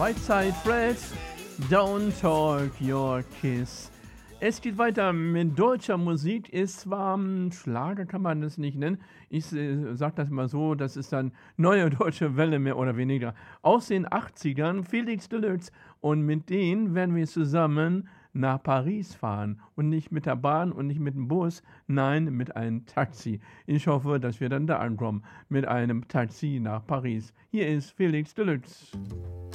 Right Side Fred, Don't Talk Your Kiss. Es geht weiter mit deutscher Musik. Ist zwar Schlager, kann man das nicht nennen. Ich sage das mal so, das ist dann neue deutsche Welle mehr oder weniger. Aus den 80ern, Felix Deluxe. Und mit denen werden wir zusammen nach Paris fahren. Und nicht mit der Bahn und nicht mit dem Bus, nein, mit einem Taxi. Ich hoffe, dass wir dann da ankommen. Mit einem Taxi nach Paris. Hier ist Felix Deluxe.